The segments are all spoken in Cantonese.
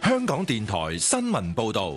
香港電台新聞報道。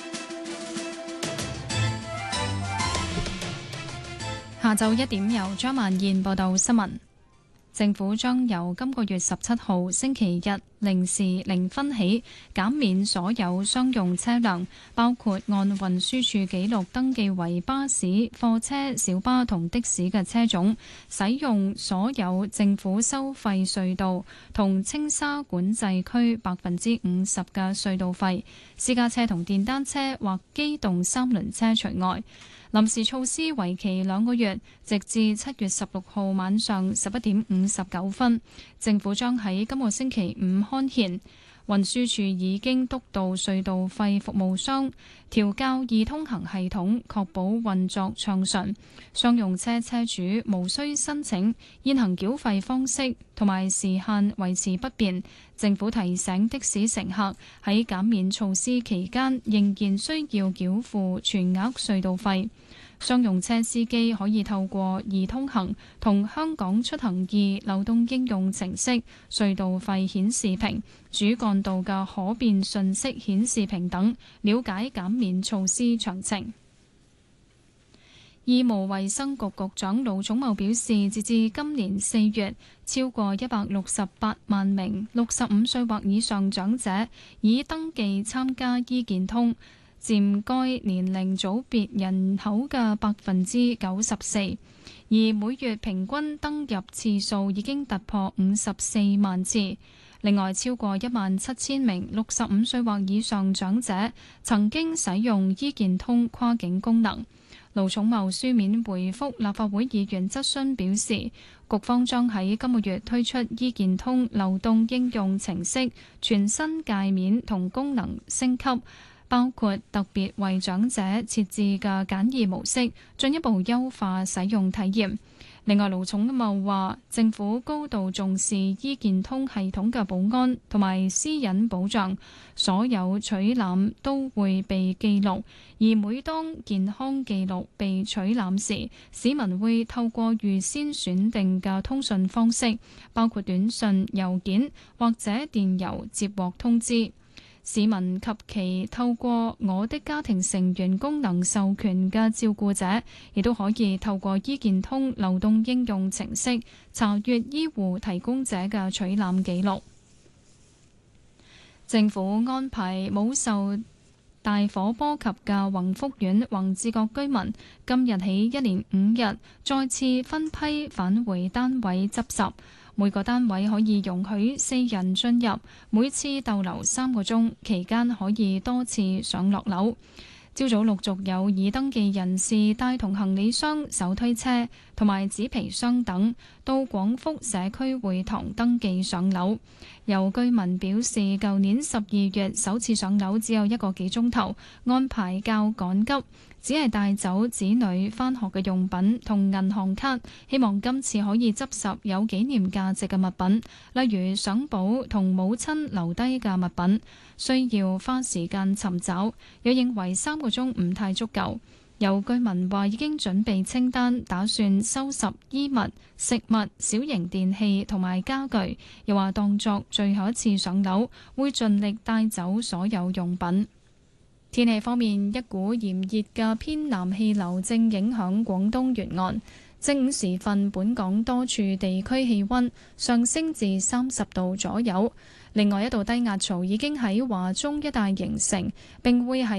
下晝1點由張曼燕報道新聞。政府將由今個月17號星期日0時0分起減免所有商用車輛，包括按運輸署記錄登記為巴士、貨車、小巴同的士嘅車種，使用所有政府收費隧道同青沙管制區50%嘅隧道費，私家車同電單車或機動三輪車除外。臨時措施為期2個月，直至7月16號晚上11點59分。政府將喺今個星期五刊憲。運輸署已經督導隧道費服務商調校易通行系統，確保運作暢順。商用車車主無需申請，現行繳費方式同埋時限維持不變。政府提醒的士乘客喺減免措施期間仍然需要繳付全額隧道費。商用車司機可以透過易通行同香港出行易流動應用程式、隧道費顯示屏、主幹道嘅可變信息顯示屏等，了解減免措施詳情。醫務衛生局局長盧寵茂表示，截至今年4月，超過168萬名65歲或以上長者已登記參加醫健通，佔該年齡組別人口嘅94%，而每月平均登入次數已經突破54萬次。另外，超過17000名65歲或以上長者曾經使用醫健通跨境功能。盧寵茂書面回覆立法會議員質詢表示，局方將喺今個月推出醫健通流動應用程式全新界面同功能升級，包括特別為長者設置嘅簡易模式，進一步優化使用體驗。另外，盧寵茂話，政府高度重視醫健通系統嘅保安同埋私隱保障，所有取覽都會被記錄，而每當健康記錄被取覽時，市民會透過預先選定嘅通訊方式，包括短信、郵件或者電郵接獲通知。市民及其透過我的家庭成員功能授權嘅照顧者，亦都可以透過醫健通流動應用程式查閱醫護提供者嘅取覽記錄。政府安排冇受大火波及嘅宏福苑宏志閣居民，今日起1連5日再次分批返回單位執拾。每個單位可以容許4人進入，每次逗留3個鐘，期間可以多次上落樓。朝早陸續有已登記人士帶同行李箱、手推車同埋紙皮箱等到廣福社區會堂登記上樓。有居民表示，舊年12月首次上樓只有1個幾鐘頭，安排較趕急，只係帶走子女返學嘅用品同銀行卡，希望今次可以執拾有紀念價值嘅物品，例如相簿同母親留低嘅物品，需要花時間尋找，又認為3個鐘唔太足夠。有居民話已經準備清單，打算收拾衣物、食物、小型電器同埋家具，又話當作最後一次上樓，會盡力帶走所有用品。天氣方面，一股炎熱嘅偏南氣流正影響廣東沿岸。正午時分，本港多處地區氣溫上升至30度左右。另外一道低壓槽已經喺華中一帶形成，並會喺